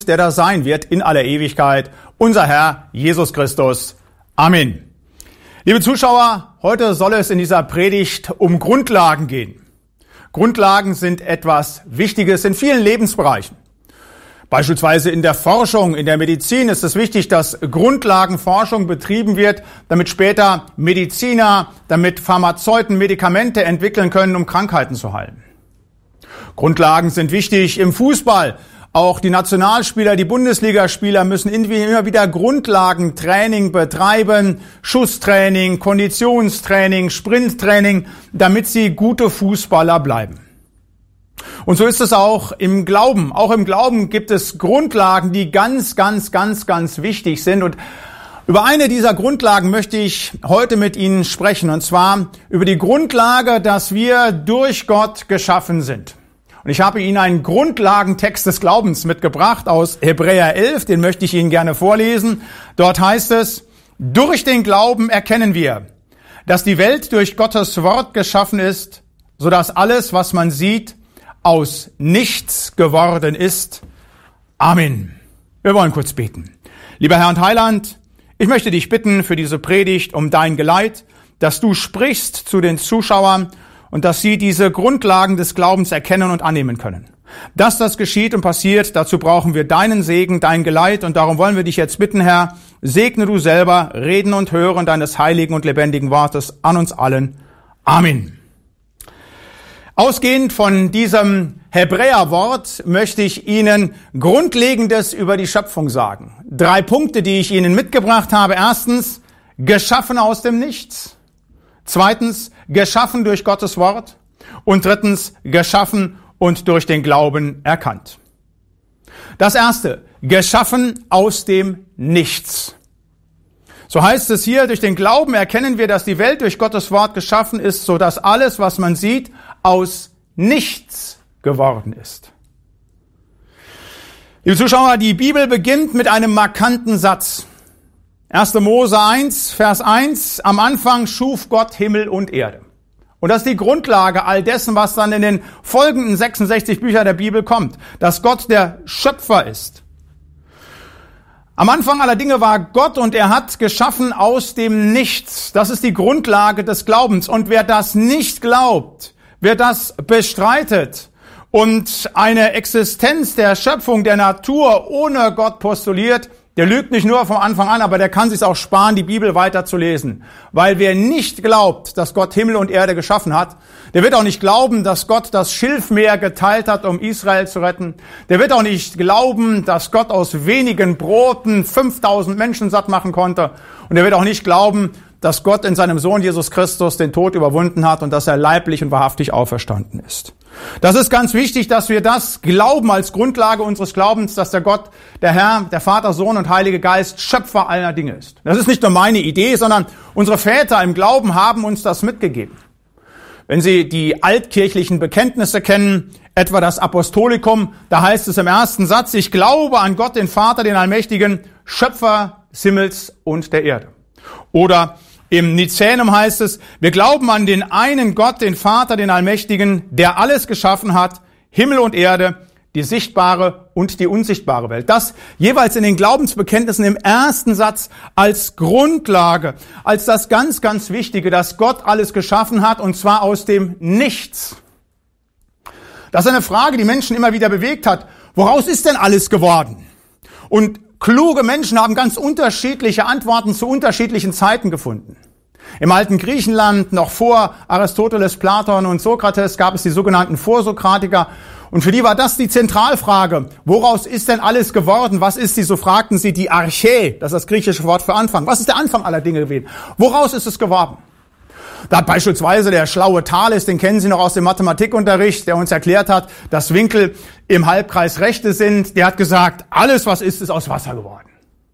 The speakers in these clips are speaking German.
der da sein wird in aller Ewigkeit, unser Herr Jesus Christus. Amen. Liebe Zuschauer, heute soll es in dieser Predigt um Grundlagen gehen. Grundlagen sind etwas Wichtiges in vielen Lebensbereichen. Beispielsweise in der Forschung, in der Medizin ist es wichtig, dass Grundlagenforschung betrieben wird, damit später Mediziner, damit Pharmazeuten Medikamente entwickeln können, um Krankheiten zu heilen. Grundlagen sind wichtig im Fußball. Auch die Nationalspieler, die Bundesligaspieler müssen immer wieder Grundlagentraining betreiben, Schusstraining, Konditionstraining, Sprinttraining, damit sie gute Fußballer bleiben. Und so ist es auch im Glauben. Auch im Glauben gibt es Grundlagen, die ganz wichtig sind. Und über eine dieser Grundlagen möchte ich heute mit Ihnen sprechen. Und zwar über die Grundlage, dass wir durch Gott geschaffen sind. Und ich habe Ihnen einen Grundlagentext des Glaubens mitgebracht aus Hebräer 11, den möchte ich Ihnen gerne vorlesen. Dort heißt es: Durch den Glauben erkennen wir, dass die Welt durch Gottes Wort geschaffen ist, sodass alles, was man sieht, aus nichts geworden ist. Amen. Wir wollen kurz beten. Lieber Herr und Heiland, ich möchte dich bitten für diese Predigt um dein Geleit, dass du sprichst zu den Zuschauern und dass sie diese Grundlagen des Glaubens erkennen und annehmen können. Dass das geschieht und passiert, dazu brauchen wir deinen Segen, dein Geleit, und darum wollen wir dich jetzt bitten, Herr, segne du selber Reden und Hören deines heiligen und lebendigen Wortes an uns allen. Amen. Ausgehend von diesem Hebräerwort möchte ich Ihnen Grundlegendes über die Schöpfung sagen. 3 Punkte, die ich Ihnen mitgebracht habe. Erstens, geschaffen aus dem Nichts. Zweitens, geschaffen durch Gottes Wort. Und drittens, geschaffen und durch den Glauben erkannt. Das erste, geschaffen aus dem Nichts. So heißt es hier, durch den Glauben erkennen wir, dass die Welt durch Gottes Wort geschaffen ist, so dass alles, was man sieht, aus nichts geworden ist. Liebe Zuschauer, die Bibel beginnt mit einem markanten Satz. 1. Mose 1, Vers 1, am Anfang schuf Gott Himmel und Erde. Und das ist die Grundlage all dessen, was dann in den folgenden 66 Büchern der Bibel kommt, dass Gott der Schöpfer ist. Am Anfang aller Dinge war Gott und er hat geschaffen aus dem Nichts. Das ist die Grundlage des Glaubens. Und wer das nicht glaubt, wer das bestreitet und eine Existenz der Schöpfung, der Natur ohne Gott postuliert, der lügt nicht nur vom Anfang an, aber der kann sich auch sparen, die Bibel weiter zu lesen. Weil wer nicht glaubt, dass Gott Himmel und Erde geschaffen hat, der wird auch nicht glauben, dass Gott das Schilfmeer geteilt hat, um Israel zu retten. Der wird auch nicht glauben, dass Gott aus wenigen Broten 5000 Menschen satt machen konnte. Und er wird auch nicht glauben, dass Gott in seinem Sohn Jesus Christus den Tod überwunden hat und dass er leiblich und wahrhaftig auferstanden ist. Das ist ganz wichtig, dass wir das glauben als Grundlage unseres Glaubens, dass der Gott, der Herr, der Vater, Sohn und Heilige Geist Schöpfer aller Dinge ist. Das ist nicht nur meine Idee, sondern unsere Väter im Glauben haben uns das mitgegeben. Wenn Sie die altkirchlichen Bekenntnisse kennen, etwa das Apostolikum, da heißt es im ersten Satz: Ich glaube an Gott, den Vater, den Allmächtigen, Schöpfer des Himmels und der Erde. Oder im Nizänum heißt es: Wir glauben an den einen Gott, den Vater, den Allmächtigen, der alles geschaffen hat, Himmel und Erde, die sichtbare und die unsichtbare Welt. Das jeweils in den Glaubensbekenntnissen im ersten Satz als Grundlage, als das ganz Wichtige, dass Gott alles geschaffen hat, und zwar aus dem Nichts. Das ist eine Frage, die Menschen immer wieder bewegt hat. Woraus ist denn alles geworden? Und kluge Menschen haben ganz unterschiedliche Antworten zu unterschiedlichen Zeiten gefunden. Im alten Griechenland, noch vor Aristoteles, Platon und Sokrates, gab es die sogenannten Vorsokratiker. Und für die war das die Zentralfrage. Woraus ist denn alles geworden? Was ist die, so fragten sie, die Arche, das ist das griechische Wort für Anfang. Was ist der Anfang aller Dinge gewesen? Woraus ist es geworden? Da hat beispielsweise der schlaue Thales, den kennen Sie noch aus dem Mathematikunterricht, der uns erklärt hat, dass Winkel im Halbkreis Rechte sind. Der hat gesagt, alles was ist aus Wasser geworden.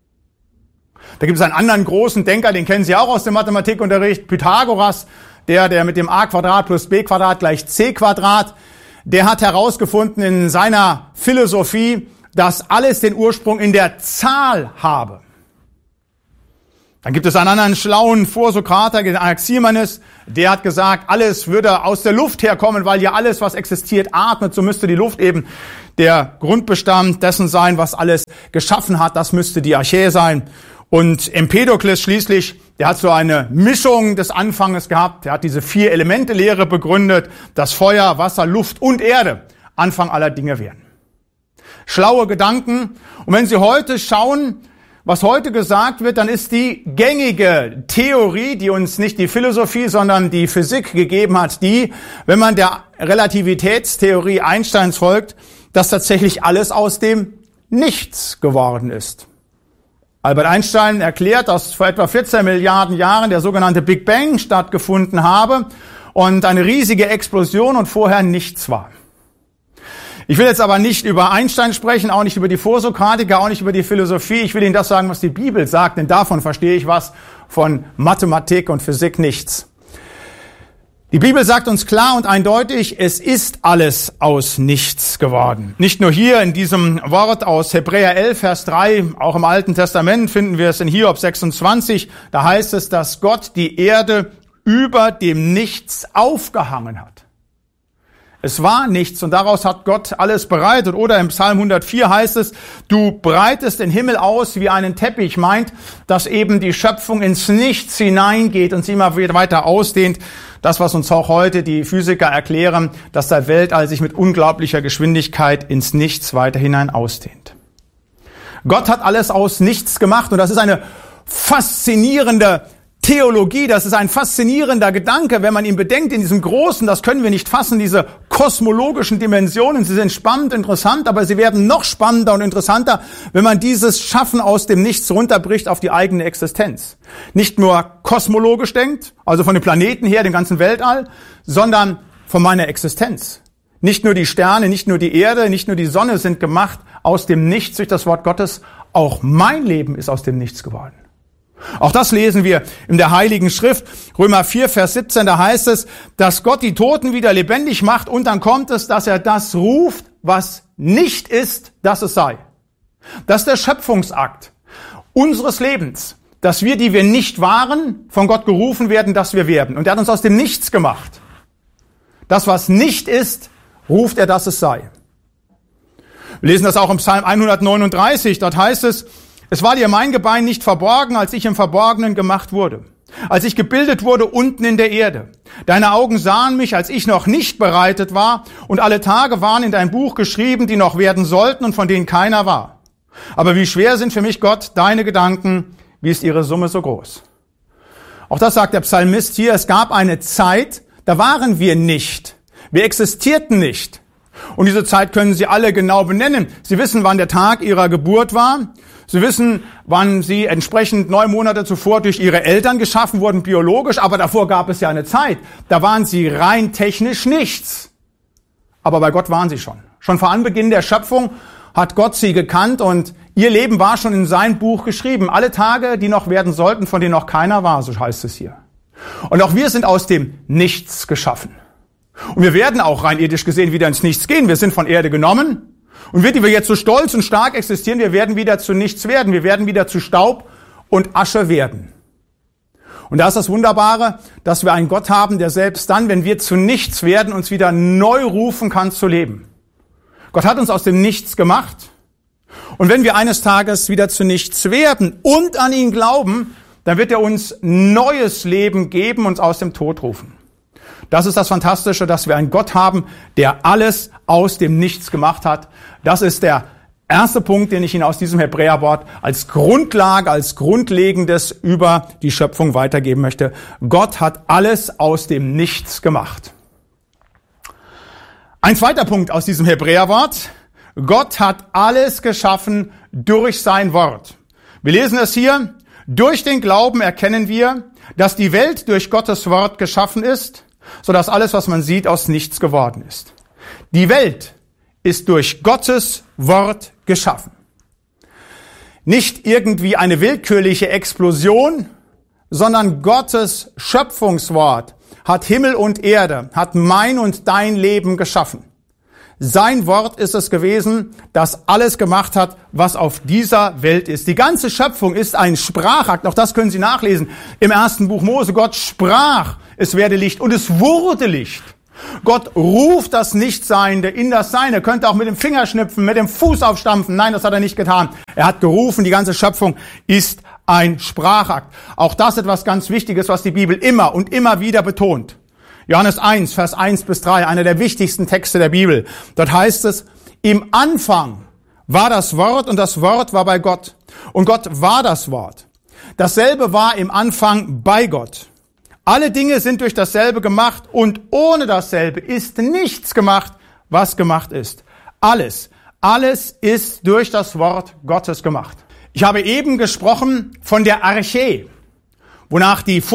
Da gibt es einen anderen großen Denker, den kennen Sie auch aus dem Mathematikunterricht, Pythagoras, der mit dem a Quadrat plus b Quadrat gleich c Quadrat, der hat herausgefunden in seiner Philosophie, dass alles den Ursprung in der Zahl habe. Dann gibt es einen anderen schlauen Vorsokrater, Anaximenes, der hat gesagt, alles würde aus der Luft herkommen, weil ja alles, was existiert, atmet. So müsste die Luft eben der Grundbestand dessen sein, was alles geschaffen hat. Das müsste die Archä sein. Und Empedokles schließlich, der hat so eine Mischung des Anfanges gehabt. Er hat diese 4-Elemente-Lehre begründet, dass Feuer, Wasser, Luft und Erde Anfang aller Dinge wären. Schlaue Gedanken. Und wenn Sie heute schauen, was heute gesagt wird, dann ist die gängige Theorie, die uns nicht die Philosophie, sondern die Physik gegeben hat, die, wenn man der Relativitätstheorie Einsteins folgt, dass tatsächlich alles aus dem Nichts geworden ist. Albert Einstein erklärt, dass vor etwa 14 Milliarden Jahren der sogenannte Big Bang stattgefunden habe und eine riesige Explosion und vorher nichts war. Ich will jetzt aber nicht über Einstein sprechen, auch nicht über die Vorsokratiker, auch nicht über die Philosophie. Ich will Ihnen das sagen, was die Bibel sagt, denn davon verstehe ich was, von Mathematik und Physik nichts. Die Bibel sagt uns klar und eindeutig, es ist alles aus nichts geworden. Nicht nur hier in diesem Wort aus Hebräer 11, Vers 3, auch im Alten Testament finden wir es in Hiob 26, da heißt es, dass Gott die Erde über dem Nichts aufgehangen hat. Es war nichts und daraus hat Gott alles bereitet. Oder im Psalm 104 heißt es, du breitest den Himmel aus wie einen Teppich. Meint, dass eben die Schöpfung ins Nichts hineingeht und sie immer wieder weiter ausdehnt. Das, was uns auch heute die Physiker erklären, dass der Weltall sich mit unglaublicher Geschwindigkeit ins Nichts weiter hinein ausdehnt. Gott hat alles aus nichts gemacht und das ist eine faszinierende Theologie, das ist ein faszinierender Gedanke, wenn man ihn bedenkt, in diesem großen, das können wir nicht fassen, diese kosmologischen Dimensionen, sie sind spannend, interessant, aber sie werden noch spannender und interessanter, wenn man dieses Schaffen aus dem Nichts runterbricht auf die eigene Existenz. Nicht nur kosmologisch denkt, also von den Planeten her, dem ganzen Weltall, sondern von meiner Existenz. Nicht nur die Sterne, nicht nur die Erde, nicht nur die Sonne sind gemacht aus dem Nichts durch das Wort Gottes, auch mein Leben ist aus dem Nichts geworden. Auch das lesen wir in der Heiligen Schrift, Römer 4, Vers 17, da heißt es, dass Gott die Toten wieder lebendig macht und dann kommt es, dass er das ruft, was nicht ist, dass es sei. Das ist der Schöpfungsakt unseres Lebens, dass wir, die wir nicht waren, von Gott gerufen werden, dass wir werden. Und er hat uns aus dem Nichts gemacht. Das, was nicht ist, ruft er, dass es sei. Wir lesen das auch im Psalm 139, dort heißt es war dir mein Gebein nicht verborgen, als ich im Verborgenen gemacht wurde, als ich gebildet wurde unten in der Erde. Deine Augen sahen mich, als ich noch nicht bereitet war, und alle Tage waren in dein Buch geschrieben, die noch werden sollten und von denen keiner war. Aber wie schwer sind für mich, Gott, deine Gedanken, wie ist ihre Summe so groß? Auch das sagt der Psalmist hier, es gab eine Zeit, da waren wir nicht. Wir existierten nicht. Und diese Zeit können Sie alle genau benennen. Sie wissen, wann der Tag Ihrer Geburt war. Sie wissen, wann Sie entsprechend 9 Monate zuvor durch Ihre Eltern geschaffen wurden, biologisch. Aber davor gab es ja eine Zeit. Da waren Sie rein technisch nichts. Aber bei Gott waren Sie schon. Schon vor Anbeginn der Schöpfung hat Gott Sie gekannt und Ihr Leben war schon in sein Buch geschrieben. Alle Tage, die noch werden sollten, von denen noch keiner war, so heißt es hier. Und auch wir sind aus dem Nichts geschaffen. Und wir werden auch rein irdisch gesehen wieder ins Nichts gehen. Wir sind von Erde genommen. Und wir, die wir jetzt so stolz und stark existieren, wir werden wieder zu nichts werden. Wir werden wieder zu Staub und Asche werden. Und da ist das Wunderbare, dass wir einen Gott haben, der selbst dann, wenn wir zu nichts werden, uns wieder neu rufen kann zu leben. Gott hat uns aus dem Nichts gemacht. Und wenn wir eines Tages wieder zu nichts werden und an ihn glauben, dann wird er uns neues Leben geben, uns aus dem Tod rufen. Das ist das Fantastische, dass wir einen Gott haben, der alles aus dem Nichts gemacht hat. Das ist der erste Punkt, den ich Ihnen aus diesem Hebräerwort als Grundlage, als Grundlegendes über die Schöpfung weitergeben möchte. Gott hat alles aus dem Nichts gemacht. Ein zweiter Punkt aus diesem Hebräerwort. Gott hat alles geschaffen durch sein Wort. Wir lesen es hier. Durch den Glauben erkennen wir, dass die Welt durch Gottes Wort geschaffen ist, sodass alles, was man sieht, aus nichts geworden ist. Die Welt ist durch Gottes Wort geschaffen. Nicht irgendwie eine willkürliche Explosion, sondern Gottes Schöpfungswort hat Himmel und Erde, hat mein und dein Leben geschaffen. Sein Wort ist es gewesen, das alles gemacht hat, was auf dieser Welt ist. Die ganze Schöpfung ist ein Sprachakt. Auch das können Sie nachlesen im 1. Buch Mose. Gott sprach, es werde Licht, und es wurde Licht. Gott ruft das Nichtseiende in das Seine. Er könnte auch mit dem Finger schnipfen, mit dem Fuß aufstampfen. Nein, das hat er nicht getan. Er hat gerufen. Die ganze Schöpfung ist ein Sprachakt. Auch das etwas ganz Wichtiges, was die Bibel immer und immer wieder betont. Johannes 1, Vers 1 bis 3, einer der wichtigsten Texte der Bibel. Dort heißt es, im Anfang war das Wort und das Wort war bei Gott. Und Gott war das Wort. Dasselbe war im Anfang bei Gott. Alle Dinge sind durch dasselbe gemacht und ohne dasselbe ist nichts gemacht, was gemacht ist. Alles ist durch das Wort Gottes gemacht. Ich habe eben gesprochen von der Arche, wonach die